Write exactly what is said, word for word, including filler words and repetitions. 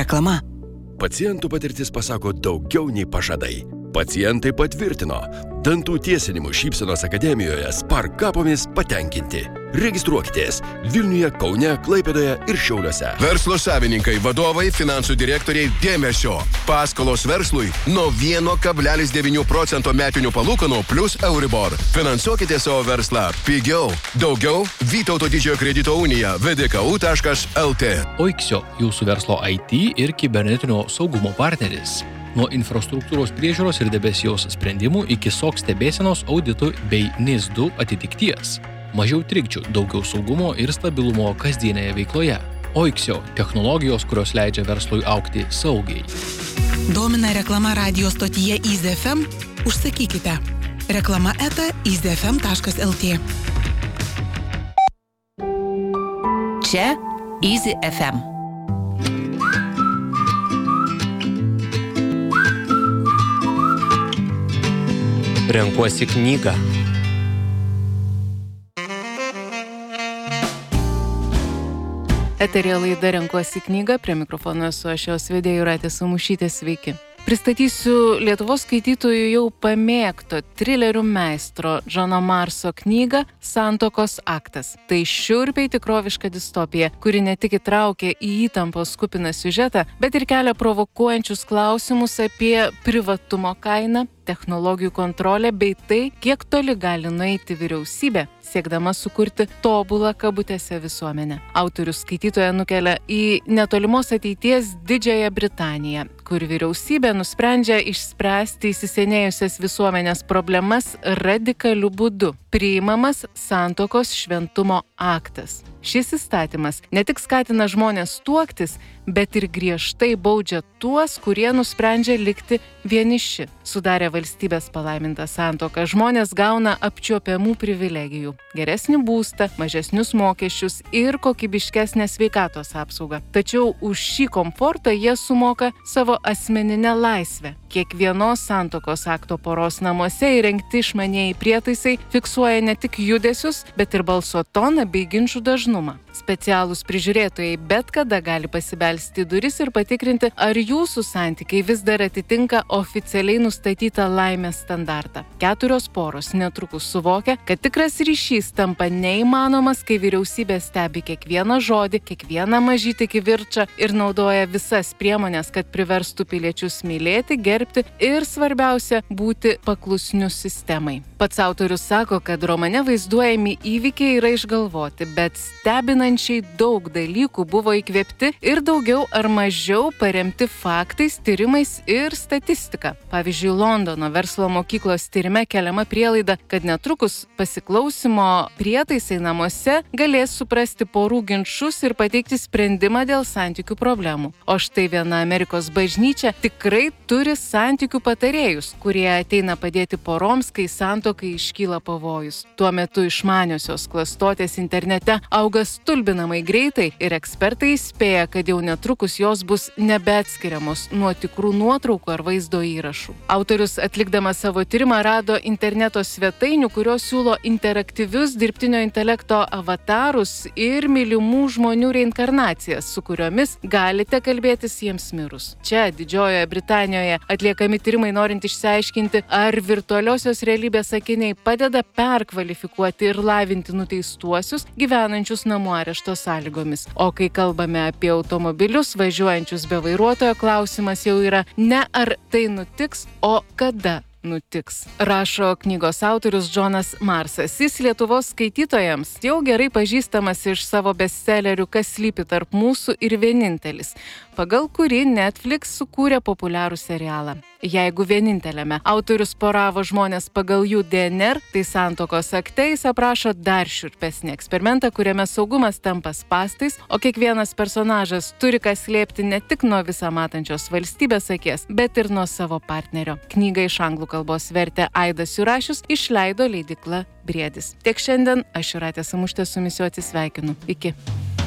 Reklama. Pacientų patirtis pasako daugiau nei pažadai. Pacientai patvirtino. Dantų tiesinimo šypsenos akademijoje Sparkapomis patenkinti. Registruokitės Vilniuje, Kaune, Klaipėdoje ir Šiauliuose. Verslo savininkai, vadovai, finansų direktoriai, dėmesio. Paskolos verslui nuo vieno kablelis devyni procento metinių palūkanų plus Euribor. Finansuokite savo verslą pigiau. Daugiau Vytauto didžiojo kredito unija v d k u taškas l t. Oiksio, jūsų verslo I T ir kibernetinio saugumo partneris. Nuo infrastruktūros priežiūros ir debesijos sprendimų iki S O K stebėsenos auditų bei N I S du atitikties. Mažiau trikdžių, daugiau saugumo ir stabilumo kasdienėje veikloje. Oiksio – technologijos, kurios leidžia verslui augti saugiai. Domina reklama radio stotyje Easy F M? Užsakykite. Reklama eta easy f m taškas l t. Čia Easy F M. Renkuosi knygą. Eterija laida Renkuosi knygą, prie mikrofono esu aš jos vedėja Jūratė Samušytė, sveiki. Pristatysiu Lietuvos skaitytojų jau pamėgto trilerių meistro Džono Marso knygą Santuokos aktas. Tai šiurpiai tikroviška distopija, kuri ne tik įtraukia į įtampos kupiną siužetą, bet ir kelia provokuojančius klausimus apie privatumo kainą, technologijų kontrolę bei tai, kiek toli gali nueiti vyriausybė, siekdama sukurti tobulą kabutėse visuomenę. Autorius skaitytoją nukelia į netolimos ateities Didžiąją Britaniją, kur vyriausybė nusprendžia išspręsti įsisenėjusias visuomenės problemas radikaliu būdu. Priimamas santuokos šventumo aktas. Šis įstatymas ne tik skatina žmonės tuoktis, bet ir griežtai baudžia tuos, kurie nusprendžia likti vieniši. Sudarę valstybės palaimintą santuoką, žmonės gauna apčiuopiamų privilegijų, geresnį būstą, mažesnius mokesčius ir kokybiškesnę sveikatos apsaugą. Tačiau už šį komfortą jie sumoka savo asmeninę laisvę. Kiekvienos santuokos akto poros namuose įrengti išmanieji prietaisai fiksuoja ne tik judesius, bet ir balso toną bei ginčų dažnumą. Specialūs prižiūrėtojai bet kada gali pasibelsti į duris ir patikrinti, ar jūsų santykiai vis dar atitinka oficialiai nustatytą laimės standartą. Keturios poros netrukus suvokia, kad tikras ryšys tampa neįmanomas, kai vyriausybė stebi kiekvieną žodį, kiekvieną mažytį kivirčą ir naudoja visas priemonės, kad priverstų piliečius mylėti, gerbti ir svarbiausia būti paklusniu sistemai. Pats autorius sako, kad romane vaizduojami įvykiai yra išgalvoti, bet stebinančiai daug dalykų buvo įkvėpti ir daugiau ar mažiau paremti faktais, tyrimais ir statistika. Pavyzdžiui, Londono verslo mokyklos tyrime keliama prielaida, kad netrukus pasiklausimo prietaisai namuose galės suprasti porų ginčus ir pateikti sprendimą dėl santykių problemų. O štai viena Amerikos bažnyčia tikrai turi santykių patarėjus, kurie ateina padėti poroms, kai santuokai iškyla pavojus. Tuo metu išmaniosios klastotės internete auga stulbinamai greitai ir ekspertai įspėja, kad jau netrukus jos bus nebeatskiriamos nuo tikrų nuotraukų ar vaizdo įrašų. Autorius, atlikdamas savo tyrimą, rado interneto svetainių, kurios siūlo interaktyvius dirbtinio intelekto avatarus ir mylimų žmonių reinkarnacijas, su kuriomis galite kalbėtis jiems mirus. Čia, Didžiojoje Britanijoje, atliekami tyrimai norint išsiaiškinti, ar virtualiosios realybės akiniai padeda perkvalifikuoti ir lavinti nuteistuosius gyvenančius namų arešto sąlygomis. O kai kalbame apie automobilius važiuojančius be vairuotojo, klausimas jau yra ne ar tai nutiks, o kada nutiks. Rašo knygos autorius Džonas Marsas. Jis Lietuvos skaitytojams jau gerai pažįstamas iš savo bestsellerių Kas slypi tarp mūsų ir Vienintelis, pagal kurį Netflix sukūrė populiarų serialą. Jeigu vieninteliame autorius poravo žmonės pagal jų D N R, tai Santuokos akte jis aprašo dar šiurpesnį eksperimentą, kuriame saugumas tampa spastais, o kiekvienas personažas turi ką slėpti ne tik nuo visą matančios valstybės akies, bet ir nuo savo partnerio. Knygą iš anglų kalbos vertė Aidas Jurašius, išleido leidykla Briedis. Tiek šiandien, aš Jūratė Samušytė su jumis atsisveikinu. Iki.